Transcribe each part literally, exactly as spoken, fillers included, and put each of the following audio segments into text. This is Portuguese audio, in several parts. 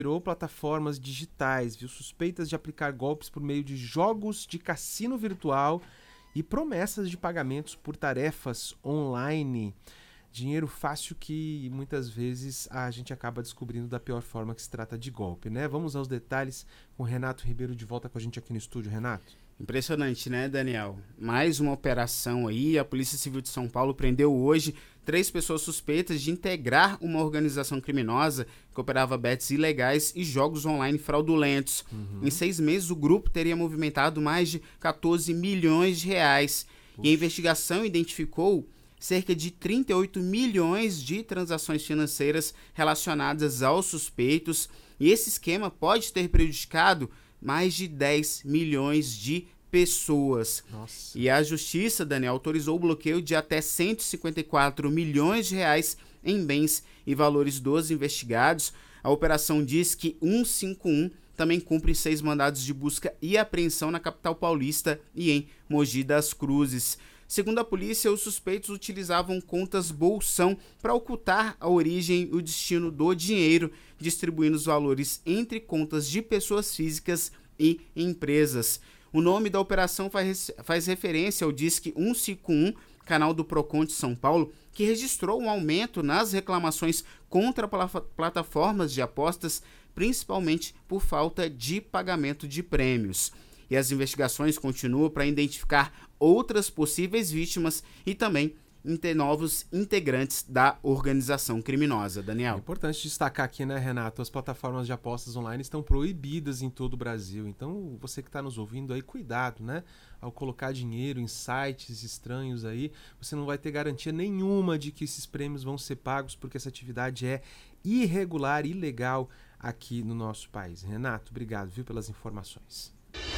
Virou plataformas digitais, viu? Suspeitas de aplicar golpes por meio de jogos de cassino virtual e promessas de pagamentos por tarefas online. Dinheiro fácil que muitas vezes a gente acaba descobrindo da pior forma que se trata de golpe, né? Vamos aos detalhes com o Renato Ribeiro de volta com a gente aqui no estúdio. Renato? Impressionante, né, Daniel? Mais uma operação aí. A Polícia Civil de São Paulo prendeu hoje três pessoas suspeitas de integrar uma organização criminosa que operava bets ilegais e jogos online fraudulentos. Uhum. Em seis meses, o grupo teria movimentado mais de quatorze milhões de reais. Puxa. E a investigação identificou cerca de trinta e oito milhões de transações financeiras relacionadas aos suspeitos. E esse esquema pode ter prejudicado mais de dez milhões de pessoas. Nossa. E a Justiça, Daniel, autorizou o bloqueio de até cento e cinquenta e quatro milhões de reais em bens e valores dos investigados. A operação diz que cento e cinquenta e um também cumpre seis mandados de busca e apreensão na capital paulista e em Mogi das Cruzes. Segundo a polícia, os suspeitos utilizavam contas bolsão para ocultar a origem e o destino do dinheiro, distribuindo os valores entre contas de pessoas físicas e empresas. O nome da operação faz, faz referência ao Disque cento e cinquenta e um, canal do Procon de São Paulo, que registrou um aumento nas reclamações contra plataformas de apostas, principalmente por falta de pagamento de prêmios. E as investigações continuam para identificar outras possíveis vítimas e também ter novos integrantes da organização criminosa. Daniel? É importante destacar aqui, né, Renato? As plataformas de apostas online estão proibidas em todo o Brasil. Então, você que está nos ouvindo aí, cuidado, né? Ao colocar dinheiro em sites estranhos aí, você não vai ter garantia nenhuma de que esses prêmios vão ser pagos, porque essa atividade é irregular, ilegal aqui no nosso país. Renato, obrigado, viu, pelas informações.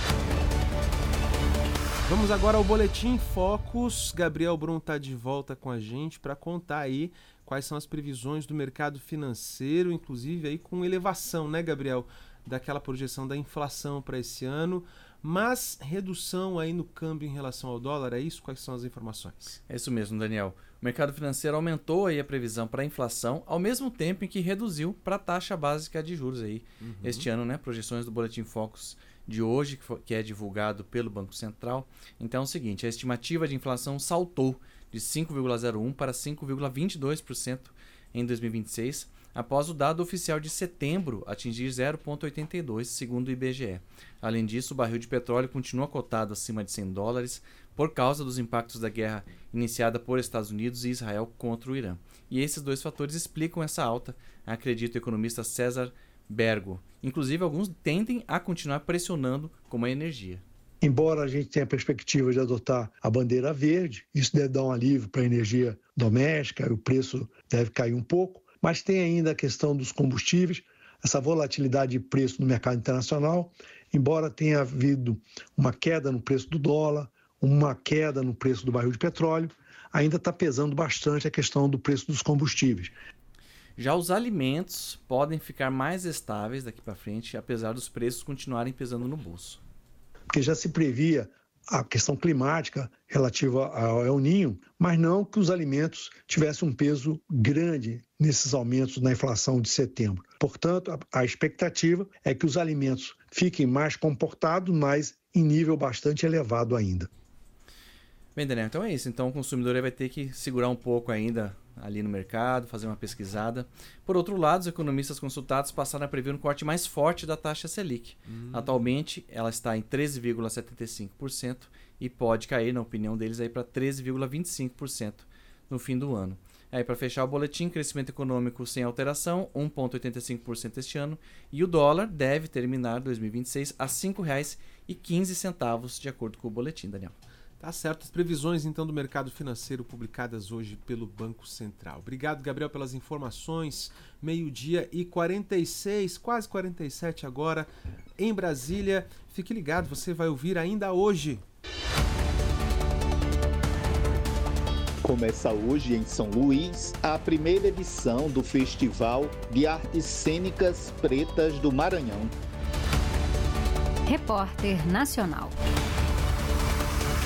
Vamos agora ao Boletim Focus. Gabriel Brum está de volta com a gente para contar aí quais são as previsões do mercado financeiro, inclusive aí com elevação, né, Gabriel, daquela projeção da inflação para esse ano, mas redução aí no câmbio em relação ao dólar, é isso? Quais são as informações? É isso mesmo, Daniel. O mercado financeiro aumentou aí a previsão para a inflação, ao mesmo tempo em que reduziu para a taxa básica de juros aí uhum. este ano, né? Projeções do Boletim Focus de hoje, que, for, que é divulgado pelo Banco Central. Então é o seguinte, a estimativa de inflação saltou de cinco vírgula zero um por cento para cinco vírgula vinte e dois por cento em dois mil e vinte e seis, após o dado oficial de setembro atingir zero vírgula oitenta e dois, segundo o I B G E. Além disso, o barril de petróleo continua cotado acima de cem dólares por causa dos impactos da guerra iniciada por Estados Unidos e Israel contra o Irã. E esses dois fatores explicam essa alta, acredita o economista César Bergo. Inclusive, alguns tendem a continuar pressionando como a energia. Embora a gente tenha a perspectiva de adotar a bandeira verde, isso deve dar um alívio para a energia doméstica, o preço deve cair um pouco, mas tem ainda a questão dos combustíveis, essa volatilidade de preço no mercado internacional, embora tenha havido uma queda no preço do dólar, uma queda no preço do barril de petróleo, ainda está pesando bastante a questão do preço dos combustíveis. Já os alimentos podem ficar mais estáveis daqui para frente, apesar dos preços continuarem pesando no bolso. Porque já se previa a questão climática relativa ao El Niño, mas não que os alimentos tivessem um peso grande nesses aumentos na inflação de setembro. Portanto, a, a expectativa é que os alimentos fiquem mais comportados, mas em nível bastante elevado ainda. Bem, Daniel, então é isso. Então o consumidor vai ter que segurar um pouco ainda ali no mercado, fazer uma pesquisada. Por outro lado, os economistas consultados passaram a prever um corte mais forte da taxa Selic. Hum. Atualmente, ela está em treze vírgula setenta e cinco por cento e pode cair, na opinião deles, aí para treze vírgula vinte e cinco por cento no fim do ano. Aí, para fechar o boletim, crescimento econômico sem alteração, um vírgula oitenta e cinco por cento este ano, e o dólar deve terminar dois mil e vinte e seis a cinco reais e quinze centavos, de acordo com o boletim, Daniel. Tá certo, as previsões então do mercado financeiro publicadas hoje pelo Banco Central. Obrigado, Gabriel, pelas informações. Meio-dia e quarenta e seis, quase quarenta e sete agora, em Brasília. Fique ligado, você vai ouvir ainda hoje. Começa hoje em São Luís a primeira edição do Festival de Artes Cênicas Pretas do Maranhão. Repórter Nacional.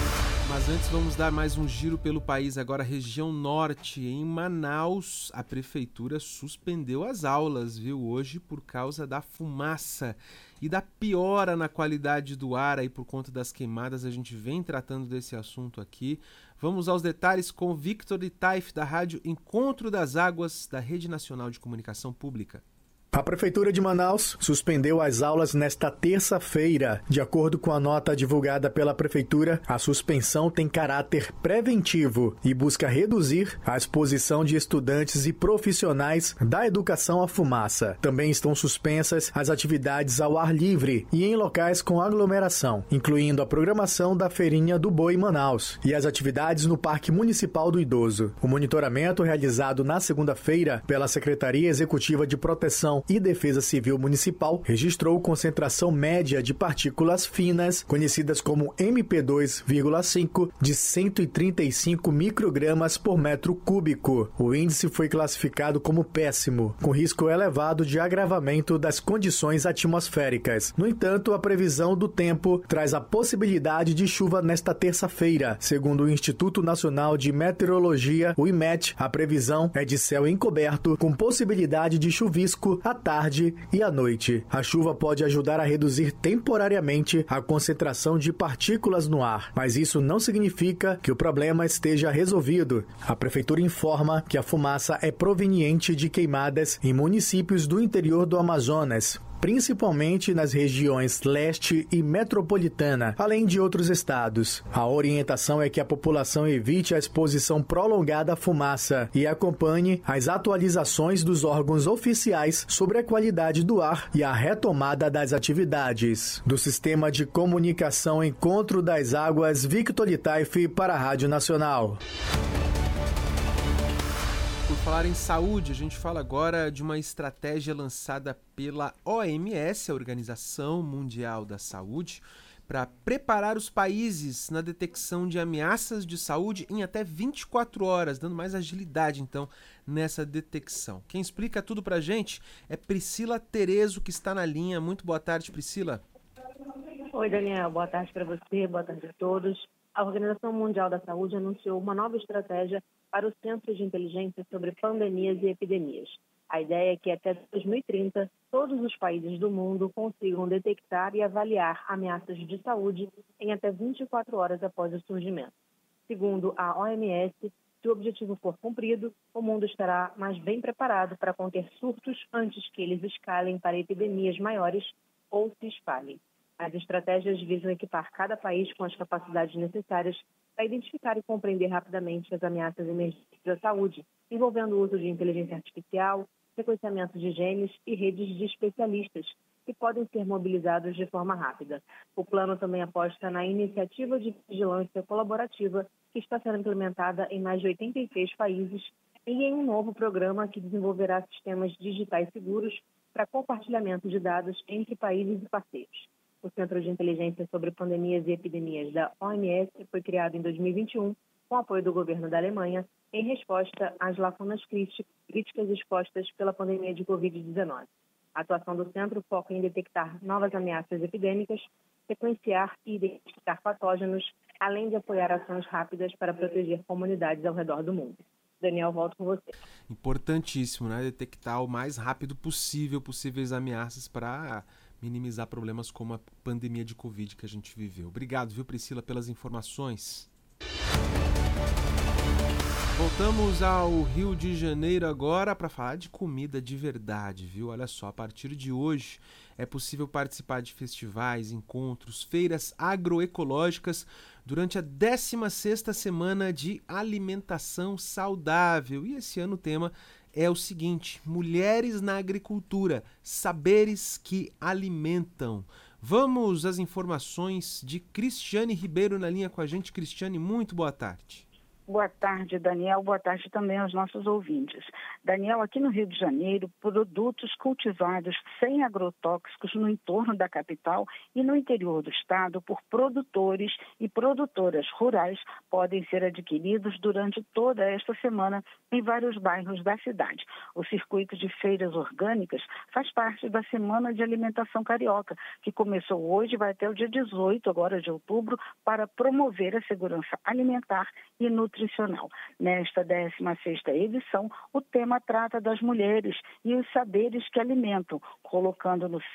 Mas antes vamos dar mais um giro pelo país, agora região norte. Em Manaus, a prefeitura suspendeu as aulas, viu, hoje por causa da fumaça e da piora na qualidade do ar aí por conta das queimadas. A gente vem tratando desse assunto aqui. Vamos aos detalhes com Victor Itaif, da rádio Encontro das Águas, da Rede Nacional de Comunicação Pública. A Prefeitura de Manaus suspendeu as aulas nesta terça-feira. De acordo com a nota divulgada pela Prefeitura, a suspensão tem caráter preventivo e busca reduzir a exposição de estudantes e profissionais da educação à fumaça. Também estão suspensas as atividades ao ar livre e em locais com aglomeração, incluindo a programação da Feirinha do Boi Manaus e as atividades no Parque Municipal do Idoso. O monitoramento realizado na segunda-feira pela Secretaria Executiva de Proteção e Defesa Civil Municipal registrou concentração média de partículas finas, conhecidas como M P dois vírgula cinco, de cento e trinta e cinco microgramas por metro cúbico. O índice foi classificado como péssimo, com risco elevado de agravamento das condições atmosféricas. No entanto, a previsão do tempo traz a possibilidade de chuva nesta terça-feira. Segundo o Instituto Nacional de Meteorologia, o I M E T, a previsão é de céu encoberto, com possibilidade de chuvisco à tarde e à noite. A chuva pode ajudar a reduzir temporariamente a concentração de partículas no ar, mas isso não significa que o problema esteja resolvido. A Prefeitura informa que a fumaça é proveniente de queimadas em municípios do interior do Amazonas, principalmente nas regiões leste e metropolitana, além de outros estados. A orientação é que a população evite a exposição prolongada à fumaça e acompanhe as atualizações dos órgãos oficiais sobre a qualidade do ar e a retomada das atividades. Do Sistema de Comunicação Encontro das Águas, Victor Itaif para a Rádio Nacional. Por falar em saúde, a gente fala agora de uma estratégia lançada pela O M S, a Organização Mundial da Saúde, para preparar os países na detecção de ameaças de saúde em até vinte e quatro horas, dando mais agilidade, então, nessa detecção. Quem explica tudo para a gente é Priscila Terezo, que está na linha. Muito boa tarde, Priscila. Oi, Daniel. Boa tarde para você, boa tarde a todos. A Organização Mundial da Saúde anunciou uma nova estratégia para os Centros de Inteligência sobre Pandemias e Epidemias. A ideia é que até dois mil e trinta, todos os países do mundo consigam detectar e avaliar ameaças de saúde em até vinte e quatro horas após o surgimento. Segundo a O M S, se o objetivo for cumprido, o mundo estará mais bem preparado para conter surtos antes que eles escalem para epidemias maiores ou se espalhem. As estratégias visam equipar cada país com as capacidades necessárias para identificar e compreender rapidamente as ameaças emergentes da saúde, envolvendo o uso de inteligência artificial, sequenciamento de genes e redes de especialistas, que podem ser mobilizados de forma rápida. O plano também aposta na iniciativa de vigilância colaborativa, que está sendo implementada em mais de oitenta e seis países, e em um novo programa que desenvolverá sistemas digitais seguros para compartilhamento de dados entre países e parceiros. O Centro de Inteligência sobre Pandemias e Epidemias da O M S foi criado em dois mil e vinte e um, com apoio do governo da Alemanha, em resposta às lacunas críticas expostas pela pandemia de covid dezenove. A atuação do centro foca em detectar novas ameaças epidêmicas, sequenciar e identificar patógenos, além de apoiar ações rápidas para proteger comunidades ao redor do mundo. Daniel, volto com você. Importantíssimo, né? Detectar o mais rápido possível possíveis ameaças para minimizar problemas como a pandemia de Covid que a gente viveu. Obrigado, viu, Priscila, pelas informações. Voltamos ao Rio de Janeiro agora para falar de comida de verdade, viu? Olha só, a partir de hoje é possível participar de festivais, encontros, feiras agroecológicas durante a décima sexta Semana de Alimentação Saudável. E esse ano o tema é o seguinte: Mulheres na Agricultura, saberes que alimentam. Vamos às informações de Cristiane Ribeiro na linha com a gente. Cristiane, muito boa tarde. Boa tarde, Daniel. Boa tarde também aos nossos ouvintes. Daniel, aqui no Rio de Janeiro, produtos cultivados sem agrotóxicos no entorno da capital e no interior do estado por produtores e produtoras rurais podem ser adquiridos durante toda esta semana em vários bairros da cidade. O circuito de feiras orgânicas faz parte da Semana de Alimentação Carioca, que começou hoje e vai até o dia dezoito agora de outubro para promover a segurança alimentar e nutricional. Nesta décima sexta edição, o tema trata das mulheres e os saberes que alimentam, colocando no